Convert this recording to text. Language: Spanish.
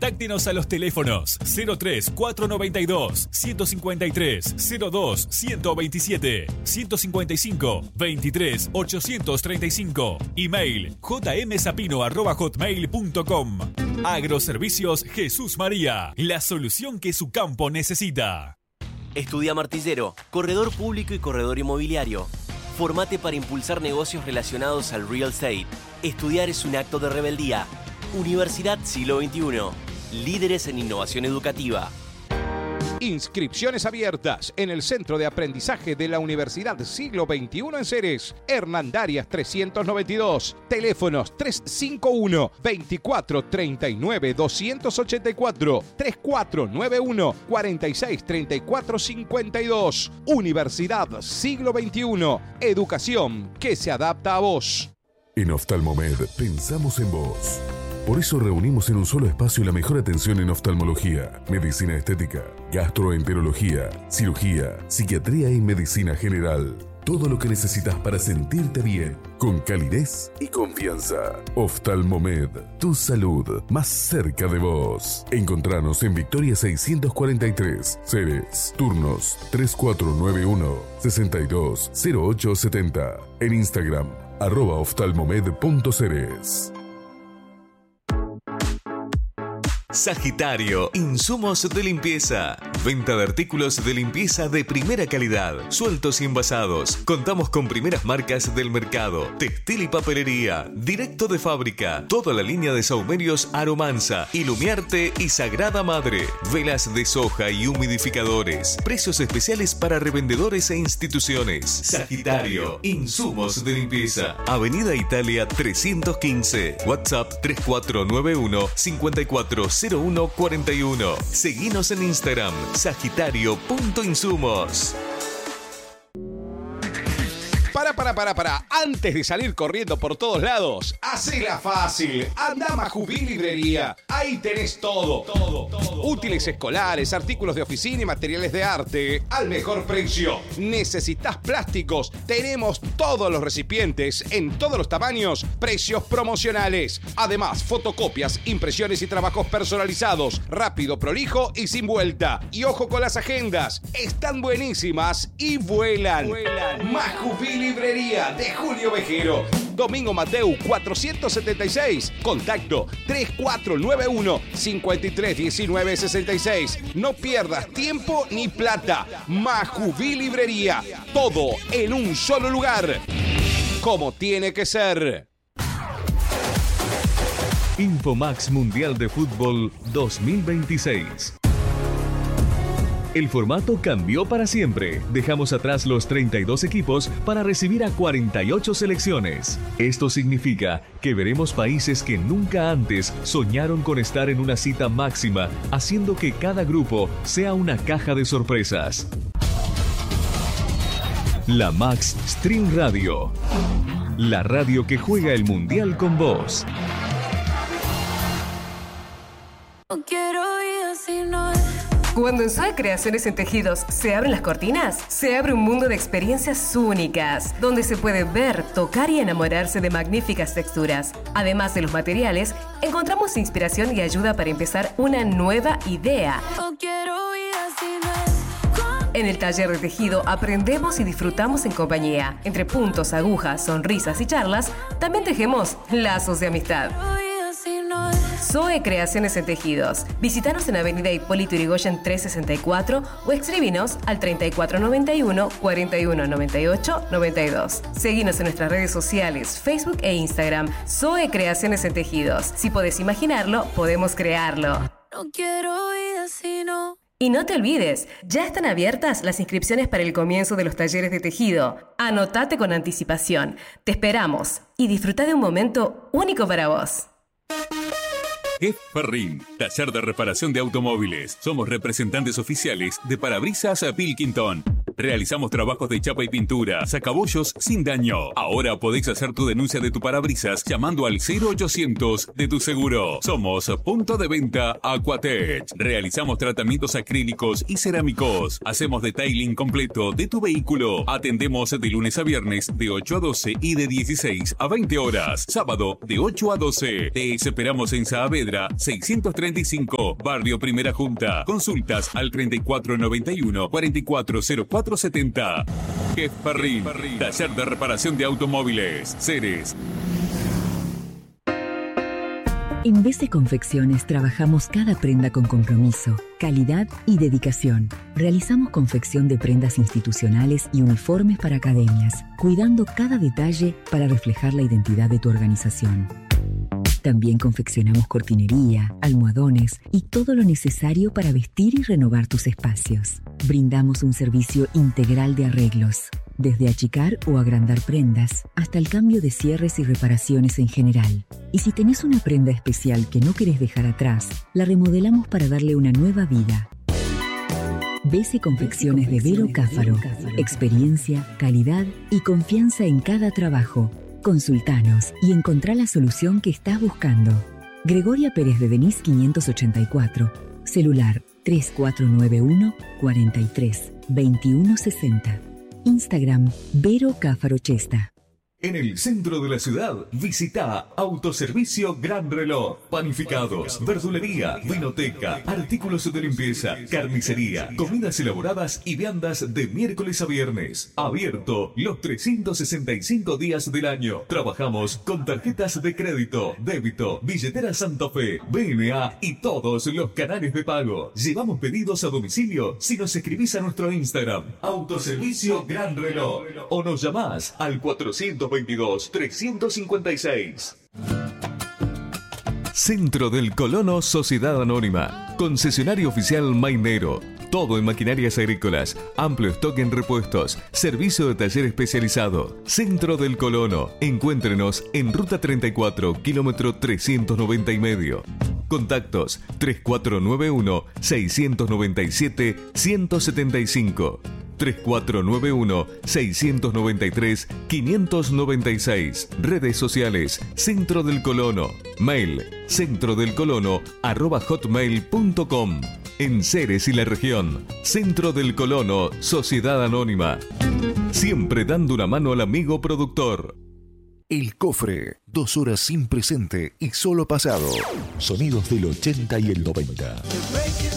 Contáctenos a los teléfonos 03 492 153 02 127 155 23 835. Email jmsapino@hotmail.com. Agroservicios Jesús María, la solución que su campo necesita. Estudia Martillero, corredor público y corredor inmobiliario. Formate para impulsar negocios relacionados al real estate. Estudiar es un acto de rebeldía. Universidad Siglo XXI. Líderes en innovación educativa. Inscripciones abiertas en el Centro de Aprendizaje de la Universidad Siglo XXI en Ceres. Hernandarias 392. Teléfonos 351 24 39 284 3491 46 34 52. Universidad Siglo XXI. Educación que se adapta a vos. En Oftalmomed pensamos en vos. Por eso reunimos en un solo espacio la mejor atención en oftalmología, medicina estética, gastroenterología, cirugía, psiquiatría y medicina general. Todo lo que necesitas para sentirte bien, con calidez y confianza. Oftalmomed, tu salud más cerca de vos. Encontranos en Victoria 643, Ceres. Turnos 3491 620870. En Instagram, @oftalmomed.ceres. Sagitario, insumos de limpieza. Venta de artículos de limpieza de primera calidad, sueltos y envasados. Contamos con primeras marcas del mercado. Textil y papelería, directo de fábrica. Toda la línea de saumerios Aromanza, Ilumiarte y Sagrada Madre. Velas de soja y humidificadores. Precios especiales para revendedores e instituciones. Sagitario, insumos de limpieza. Avenida Italia 315. WhatsApp 3491 540141. Seguinos en Instagram, sagitario.insumos. Para. Antes de salir corriendo por todos lados, hacela fácil. Anda a Majuví Librería. Ahí tenés todo. Útiles escolares, artículos de oficina y materiales de arte al mejor precio. ¿Necesitas plásticos? Tenemos todos los recipientes en todos los tamaños, precios promocionales. Además, fotocopias, impresiones y trabajos personalizados. Rápido, prolijo y sin vuelta. Y ojo con las agendas. Están buenísimas y vuelan. Majuví Librería de Julio Vejero. Domingo Mateu 476. Contacto 3491 531966. No pierdas tiempo ni plata. Majuví Librería. Todo en un solo lugar. Como tiene que ser. Infomax Mundial de Fútbol 2026. El formato cambió para siempre. Dejamos atrás los 32 equipos para recibir a 48 selecciones. Esto significa que veremos países que nunca antes soñaron con estar en una cita máxima, haciendo que cada grupo sea una caja de sorpresas. La Max Stream Radio. La radio que juega el Mundial con vos. No quiero ir así, no. Cuando en Zoe Creaciones en Tejidos se abren las cortinas, se abre un mundo de experiencias únicas, donde se puede ver, tocar y enamorarse de magníficas texturas. Además de los materiales, encontramos inspiración y ayuda para empezar una nueva idea. No quiero ir así, no. En el taller de tejido aprendemos y disfrutamos en compañía. Entre puntos, agujas, sonrisas y charlas, también tejemos lazos de amistad. Zoe Creaciones en Tejidos. Visítanos en Avenida Hipólito Yrigoyen 364 o escribinos al 3491 4198 92. Seguinos en nuestras redes sociales, Facebook e Instagram. Zoe Creaciones en Tejidos. Si podés imaginarlo, podemos crearlo. No quiero ir así, no. Y no te olvides, ya están abiertas las inscripciones para el comienzo de los talleres de tejido. Anotate con anticipación. Te esperamos y disfruta de un momento único para vos. Ferrin, taller de reparación de automóviles. Somos representantes oficiales de Parabrisas Pilkington. Realizamos trabajos de chapa y pintura, sacabollos sin daño. Ahora podés hacer tu denuncia de tu parabrisas llamando al 0800 de tu seguro. Somos punto de venta Aquatech. Realizamos tratamientos acrílicos y cerámicos. Hacemos detailing completo de tu vehículo. Atendemos de lunes a viernes de 8 a 12 y de 16 a 20 horas. Sábado de 8 a 12. Te esperamos en Saavedra 635, Barrio Primera Junta. Consultas al 3491 440470. Jeff Perrin, taller de reparación de automóviles. Ceres. En BC Confecciones trabajamos cada prenda con compromiso, calidad y dedicación. Realizamos confección de prendas institucionales y uniformes para academias, cuidando cada detalle para reflejar la identidad de tu organización. También confeccionamos cortinería, almohadones y todo lo necesario para vestir y renovar tus espacios. Brindamos un servicio integral de arreglos, desde achicar o agrandar prendas hasta el cambio de cierres y reparaciones en general. Y si tenés una prenda especial que no querés dejar atrás, la remodelamos para darle una nueva vida. BC Confecciones de Vero Cáfaro. Experiencia, calidad y confianza en cada trabajo. Consultanos y encontrá la solución que estás buscando. Gregoria Pérez de Denis 584. Celular 3491 43 2160. Instagram Vero Cáfaro Chesta. En el centro de la ciudad, visita Autoservicio Gran Reloj. Panificados, verdulería, vinoteca, artículos de limpieza, carnicería, comidas elaboradas y viandas de miércoles a viernes. Abierto los 365 días del año. Trabajamos con tarjetas de crédito, débito, billetera Santa Fe, BNA y todos los canales de pago. Llevamos pedidos a domicilio si nos escribís a nuestro Instagram, Autoservicio Gran Reloj, o nos llamás al 422-356. Centro del Colono Sociedad Anónima. Concesionario oficial Mainero. Todo en maquinarias agrícolas. Amplio stock en repuestos. Servicio de taller especializado. Centro del Colono. Encuéntrenos en Ruta 34, kilómetro 390 y medio. Contactos 3491-697-175. 3491-693-596. Redes sociales, Centro del Colono. Mail, centrodelcolono@hotmail.com. En Ceres y la región, Centro del Colono, Sociedad Anónima. Siempre dando una mano al amigo productor. El Cofre, 2 horas sin presente y solo pasado. Sonidos del 80 y el 90.